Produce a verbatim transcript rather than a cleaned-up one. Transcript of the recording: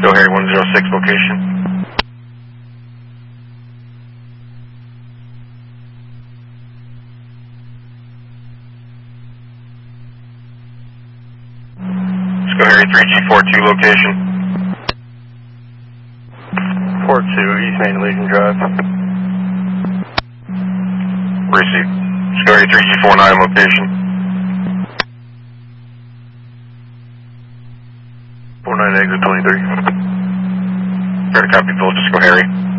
Disco Harry one zero six location. Disco Harry three G four two location. four two, East Main Legion Drive. Received. Disco Harry three G four nine location. four nine exit twenty-three. Fair to copy, full Disco Harry.